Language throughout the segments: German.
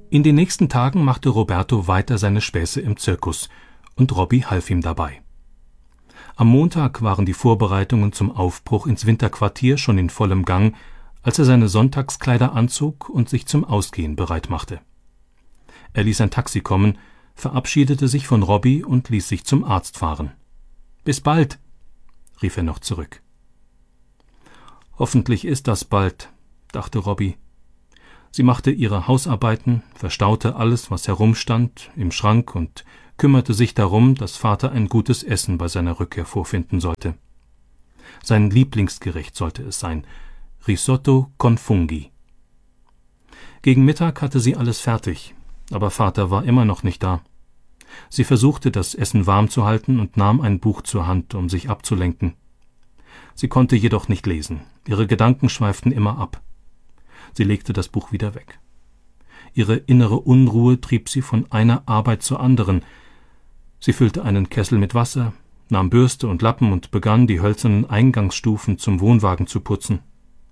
In den nächsten Tagen machte Roberto weiter seine Späße im Zirkus, und Robbie half ihm dabei. Am Montag waren die Vorbereitungen zum Aufbruch ins Winterquartier schon in vollem Gang, als er seine Sonntagskleider anzog und sich zum Ausgehen bereit machte. Er ließ ein Taxi kommen, verabschiedete sich von Robbie und ließ sich zum Arzt fahren. »Bis bald«, rief er noch zurück. »Hoffentlich ist das bald«, dachte Robbie. Sie machte ihre Hausarbeiten, verstaute alles, was herumstand, im Schrank und kümmerte sich darum, dass Vater ein gutes Essen bei seiner Rückkehr vorfinden sollte. Sein Lieblingsgericht sollte es sein, Risotto con Funghi. Gegen Mittag hatte sie alles fertig, aber Vater war immer noch nicht da. Sie versuchte, das Essen warm zu halten und nahm ein Buch zur Hand, um sich abzulenken. Sie konnte jedoch nicht lesen, ihre Gedanken schweiften immer ab. Sie legte das Buch wieder weg. Ihre innere Unruhe trieb sie von einer Arbeit zur anderen. Sie füllte einen Kessel mit Wasser, nahm Bürste und Lappen und begann, die hölzernen Eingangsstufen zum Wohnwagen zu putzen.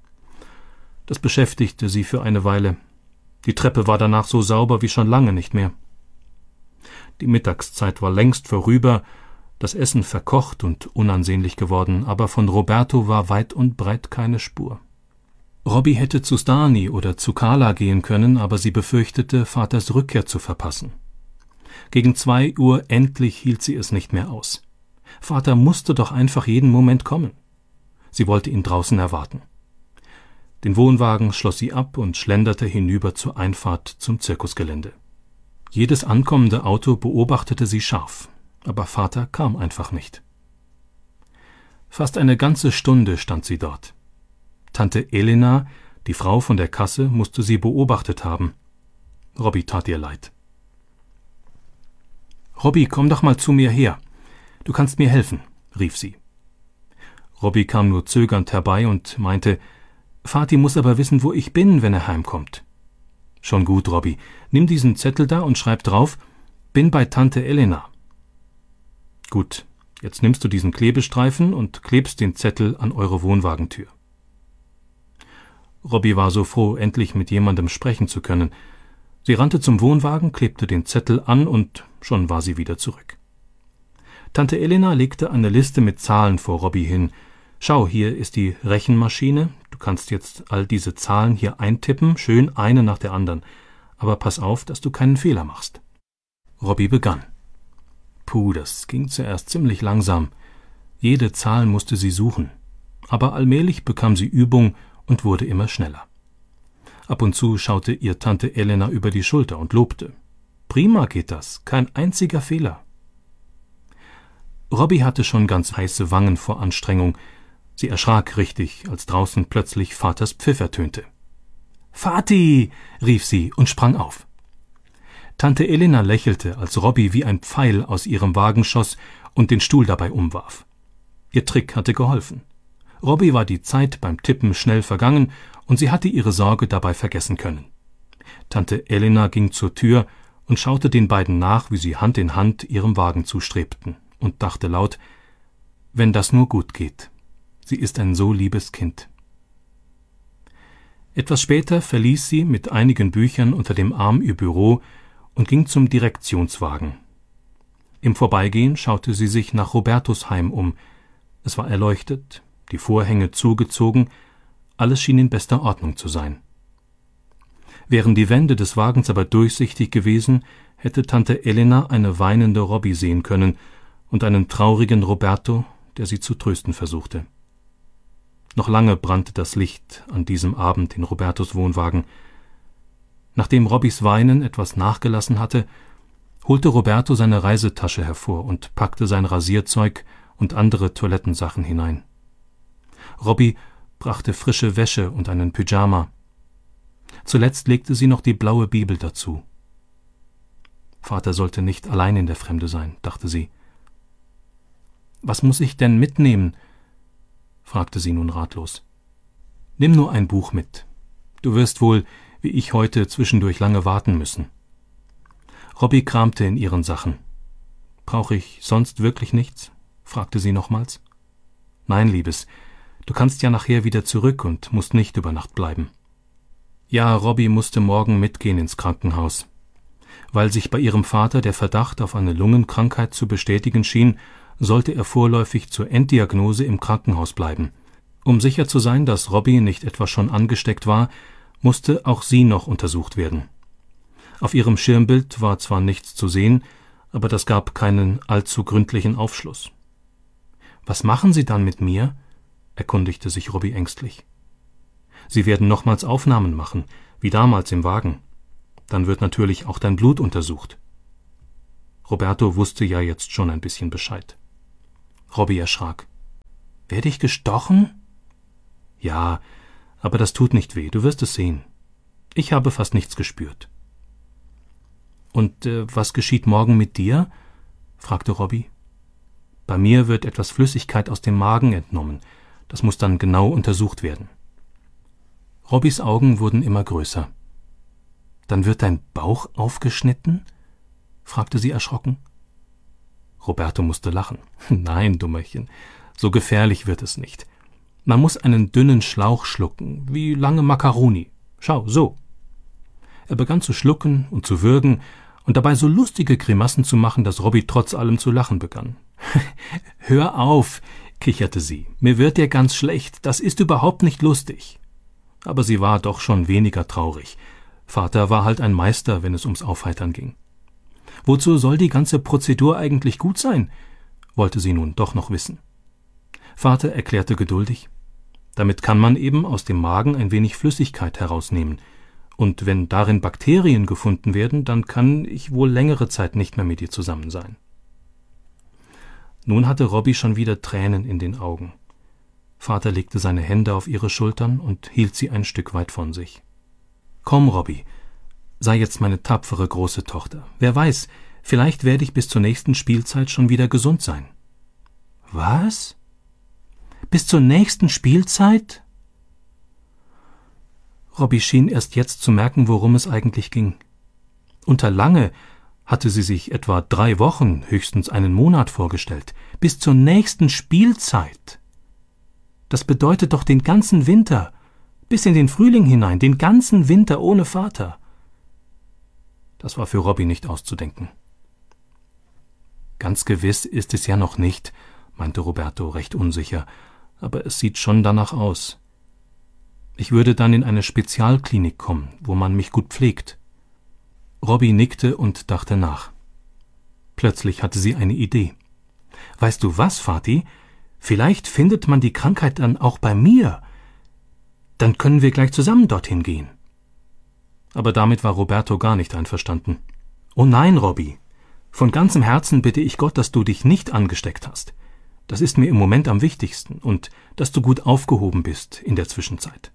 Das beschäftigte sie für eine Weile. Die Treppe war danach so sauber wie schon lange nicht mehr. Die Mittagszeit war längst vorüber, das Essen verkocht und unansehnlich geworden, aber von Roberto war weit und breit keine Spur. Robbie hätte zu Stani oder zu Carla gehen können, aber sie befürchtete, Vaters Rückkehr zu verpassen. Gegen 2 Uhr endlich hielt sie es nicht mehr aus. Vater musste doch einfach jeden Moment kommen. Sie wollte ihn draußen erwarten. Den Wohnwagen schloss sie ab und schlenderte hinüber zur Einfahrt zum Zirkusgelände. Jedes ankommende Auto beobachtete sie scharf, aber Vater kam einfach nicht. Fast eine ganze Stunde stand sie dort. Tante Elena, die Frau von der Kasse, musste sie beobachtet haben. Robbie tat ihr leid. »Robbie, komm doch mal zu mir her. Du kannst mir helfen«, rief sie. Robbie kam nur zögernd herbei und meinte, »Vati muss aber wissen, wo ich bin, wenn er heimkommt.« »Schon gut, Robbie. Nimm diesen Zettel da und schreib drauf, »Bin bei Tante Elena.« »Gut, jetzt nimmst du diesen Klebestreifen und klebst den Zettel an eure Wohnwagentür.« Robbie war so froh, endlich mit jemandem sprechen zu können. Sie rannte zum Wohnwagen, klebte den Zettel an und schon war sie wieder zurück. Tante Elena legte eine Liste mit Zahlen vor Robbie hin. »Schau, hier ist die Rechenmaschine. Du kannst jetzt all diese Zahlen hier eintippen, schön eine nach der anderen. Aber pass auf, dass du keinen Fehler machst.« Robbie begann. Puh, das ging zuerst ziemlich langsam. Jede Zahl musste sie suchen. Aber allmählich bekam sie Übung und wurde immer schneller. Ab und zu schaute ihr Tante Elena über die Schulter und lobte. »Prima geht das, kein einziger Fehler.« Robbie hatte schon ganz heiße Wangen vor Anstrengung. Sie erschrak richtig, als draußen plötzlich Vaters Pfiff ertönte. »Vati«, rief sie und sprang auf. Tante Elena lächelte, als Robbie wie ein Pfeil aus ihrem Wagen schoss und den Stuhl dabei umwarf. Ihr Trick hatte geholfen. Robbie war die Zeit beim Tippen schnell vergangen und sie hatte ihre Sorge dabei vergessen können. Tante Elena ging zur Tür und schaute den beiden nach, wie sie Hand in Hand ihrem Wagen zustrebten, und dachte laut, »Wenn das nur gut geht. Sie ist ein so liebes Kind.« Etwas später verließ sie mit einigen Büchern unter dem Arm ihr Büro und ging zum Direktionswagen. Im Vorbeigehen schaute sie sich nach Robertos Heim um. Es war erleuchtet, die Vorhänge zugezogen, alles schien in bester Ordnung zu sein. Wären die Wände des Wagens aber durchsichtig gewesen, hätte Tante Elena eine weinende Robbie sehen können und einen traurigen Roberto, der sie zu trösten versuchte. Noch lange brannte das Licht an diesem Abend in Robertos Wohnwagen. Nachdem Robbies Weinen etwas nachgelassen hatte, holte Roberto seine Reisetasche hervor und packte sein Rasierzeug und andere Toilettensachen hinein. Robbie brachte frische Wäsche und einen Pyjama. Zuletzt legte sie noch die blaue Bibel dazu. Vater sollte nicht allein in der Fremde sein, dachte sie. »Was muss ich denn mitnehmen?« fragte sie nun ratlos. »Nimm nur ein Buch mit. Du wirst wohl, wie ich heute, zwischendurch lange warten müssen.« Robbie kramte in ihren Sachen. »Brauche ich sonst wirklich nichts?« fragte sie nochmals. »Nein, Liebes, du kannst ja nachher wieder zurück und musst nicht über Nacht bleiben.« Ja, Robbie musste morgen mitgehen ins Krankenhaus. Weil sich bei ihrem Vater der Verdacht auf eine Lungenkrankheit zu bestätigen schien, sollte er vorläufig zur Enddiagnose im Krankenhaus bleiben. Um sicher zu sein, dass Robbie nicht etwa schon angesteckt war, musste auch sie noch untersucht werden. Auf ihrem Schirmbild war zwar nichts zu sehen, aber das gab keinen allzu gründlichen Aufschluss. »Was machen Sie dann mit mir?« erkundigte sich Robbie ängstlich. »Sie werden nochmals Aufnahmen machen, wie damals im Wagen. Dann wird natürlich auch dein Blut untersucht.« Roberto wusste ja jetzt schon ein bisschen Bescheid. Robbie erschrak. »Werde ich gestochen?« »Ja, aber das tut nicht weh, du wirst es sehen. Ich habe fast nichts gespürt.« »Und was geschieht morgen mit dir?« fragte Robbie. »Bei mir wird etwas Flüssigkeit aus dem Magen entnommen. Das muss dann genau untersucht werden.« Robbies Augen wurden immer größer. »Dann wird dein Bauch aufgeschnitten?« fragte sie erschrocken. Roberto musste lachen. »Nein, Dummerchen, so gefährlich wird es nicht. Man muss einen dünnen Schlauch schlucken, wie lange Makaroni. Schau, so.« Er begann zu schlucken und zu würgen und dabei so lustige Grimassen zu machen, dass Robbie trotz allem zu lachen begann. »Hör auf«, kicherte sie, »mir wird dir ganz schlecht, das ist überhaupt nicht lustig.« Aber sie war doch schon weniger traurig. Vater war halt ein Meister, wenn es ums Aufheitern ging. Wozu soll die ganze Prozedur eigentlich gut sein? Wollte sie nun doch noch wissen. Vater erklärte geduldig, damit kann man eben aus dem Magen ein wenig Flüssigkeit herausnehmen. Und wenn darin Bakterien gefunden werden, dann kann ich wohl längere Zeit nicht mehr mit dir zusammen sein. Nun hatte Robbie schon wieder Tränen in den Augen. Vater legte seine Hände auf ihre Schultern und hielt sie ein Stück weit von sich. »Komm, Robbie, sei jetzt meine tapfere große Tochter. Wer weiß, vielleicht werde ich bis zur nächsten Spielzeit schon wieder gesund sein.« »Was? Bis zur nächsten Spielzeit?« Robbie schien erst jetzt zu merken, worum es eigentlich ging. Unter lange hatte sie sich etwa 3 Wochen, höchstens einen Monat vorgestellt. Bis zur nächsten Spielzeit. Das bedeutet doch den ganzen Winter, bis in den Frühling hinein, den ganzen Winter ohne Vater. Das war für Robbie nicht auszudenken. »Ganz gewiss ist es ja noch nicht«, meinte Roberto recht unsicher, »aber es sieht schon danach aus. Ich würde dann in eine Spezialklinik kommen, wo man mich gut pflegt.« Robbie nickte und dachte nach. Plötzlich hatte sie eine Idee. »Weißt du was, Vati? Vielleicht findet man die Krankheit dann auch bei mir. Dann können wir gleich zusammen dorthin gehen.« Aber damit war Roberto gar nicht einverstanden. »Oh nein, Robbie, von ganzem Herzen bitte ich Gott, dass du dich nicht angesteckt hast. Das ist mir im Moment am wichtigsten und dass du gut aufgehoben bist in der Zwischenzeit.«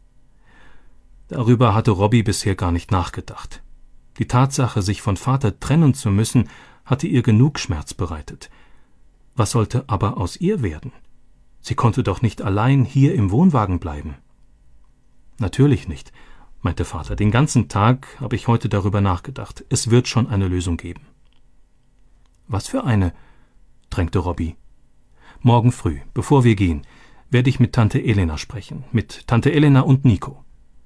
Darüber hatte Robbie bisher gar nicht nachgedacht. Die Tatsache, sich von Vater trennen zu müssen, hatte ihr genug Schmerz bereitet. Was sollte aber aus ihr werden? Sie konnte doch nicht allein hier im Wohnwagen bleiben. »Natürlich nicht«, meinte Vater, »den ganzen Tag habe ich heute darüber nachgedacht. Es wird schon eine Lösung geben.« »Was für eine?« drängte Robbie. »Morgen früh, bevor wir gehen, werde ich mit Tante Elena sprechen, mit Tante Elena und Nico.«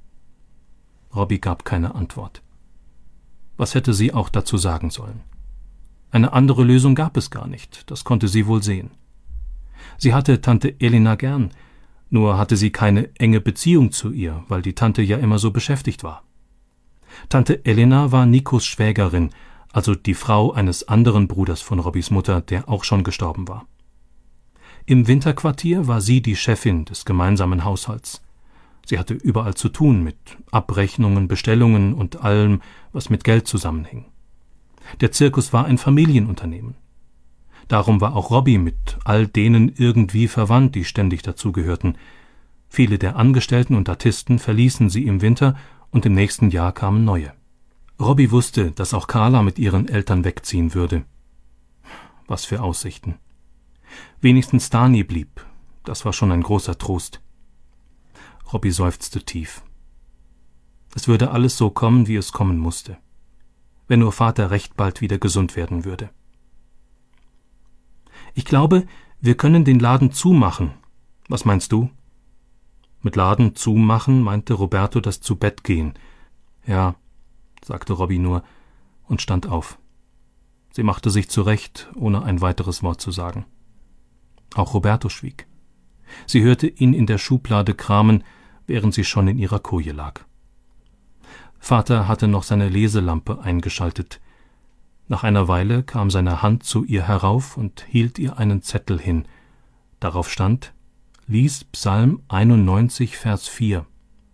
Robbie gab keine Antwort. Was hätte sie auch dazu sagen sollen? Eine andere Lösung gab es gar nicht, das konnte sie wohl sehen. Sie hatte Tante Elena gern, nur hatte sie keine enge Beziehung zu ihr, weil die Tante ja immer so beschäftigt war. Tante Elena war Nikos Schwägerin, also die Frau eines anderen Bruders von Robbies Mutter, der auch schon gestorben war. Im Winterquartier war sie die Chefin des gemeinsamen Haushalts. Sie hatte überall zu tun mit Abrechnungen, Bestellungen und allem, was mit Geld zusammenhing. Der Zirkus war ein Familienunternehmen. Darum war auch Robbie mit all denen irgendwie verwandt, die ständig dazugehörten. Viele der Angestellten und Artisten verließen sie im Winter und im nächsten Jahr kamen neue. Robbie wusste, dass auch Carla mit ihren Eltern wegziehen würde. Was für Aussichten. Wenigstens Dani blieb. Das war schon ein großer Trost. Robbie seufzte tief. Es würde alles so kommen, wie es kommen musste. Wenn nur Vater recht bald wieder gesund werden würde. »Ich glaube, wir können den Laden zumachen. Was meinst du?« Mit Laden zumachen meinte Roberto das Zu-Bett-Gehen. »Ja«, sagte Robbie nur und stand auf. Sie machte sich zurecht, ohne ein weiteres Wort zu sagen. Auch Roberto schwieg. Sie hörte ihn in der Schublade kramen, während sie schon in ihrer Koje lag. Vater hatte noch seine Leselampe eingeschaltet. Nach einer Weile kam seine Hand zu ihr herauf und hielt ihr einen Zettel hin. Darauf stand: »Lies Psalm 91, Vers 4.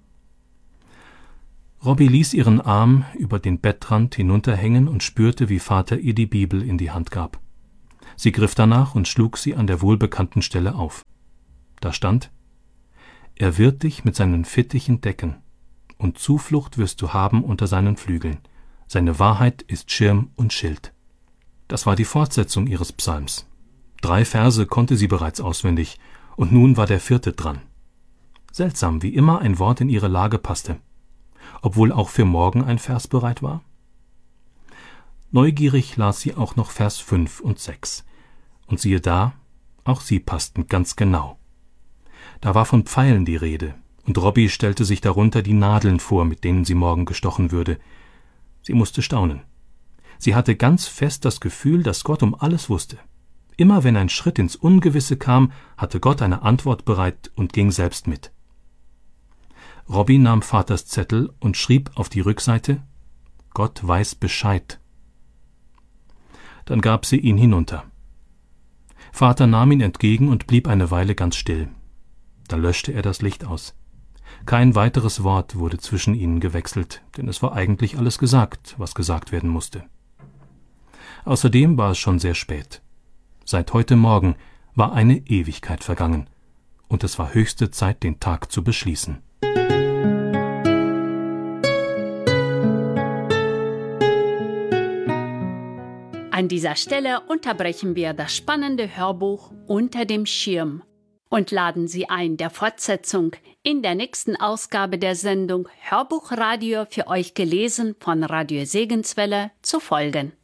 Robbie ließ ihren Arm über den Bettrand hinunterhängen und spürte, wie Vater ihr die Bibel in die Hand gab. Sie griff danach und schlug sie an der wohlbekannten Stelle auf. Da stand: »Er wird dich mit seinen Fittichen decken, und Zuflucht wirst du haben unter seinen Flügeln. Seine Wahrheit ist Schirm und Schild.« Das war die Fortsetzung ihres Psalms. 3 Verse konnte sie bereits auswendig, und nun war der 4. dran. Seltsam, wie immer ein Wort in ihre Lage passte. Obwohl auch für morgen ein Vers bereit war? Neugierig las sie auch noch Vers 5 und 6. Und siehe da, auch sie passten ganz genau. Da war von Pfeilen die Rede, und Robbie stellte sich darunter die Nadeln vor, mit denen sie morgen gestochen würde. Sie musste staunen. Sie hatte ganz fest das Gefühl, dass Gott um alles wusste. Immer wenn ein Schritt ins Ungewisse kam, hatte Gott eine Antwort bereit und ging selbst mit. Robbie nahm Vaters Zettel und schrieb auf die Rückseite: »Gott weiß Bescheid.« Dann gab sie ihn hinunter. Vater nahm ihn entgegen und blieb eine Weile ganz still. Dann löschte er das Licht aus. Kein weiteres Wort wurde zwischen ihnen gewechselt, denn es war eigentlich alles gesagt, was gesagt werden musste. Außerdem war es schon sehr spät. Seit heute Morgen war eine Ewigkeit vergangen, und es war höchste Zeit, den Tag zu beschließen. An dieser Stelle unterbrechen wir das spannende Hörbuch Unter dem Schirm und laden Sie ein, der Fortsetzung in der nächsten Ausgabe der Sendung Hörbuchradio für euch gelesen von Radio Segenswelle zu folgen.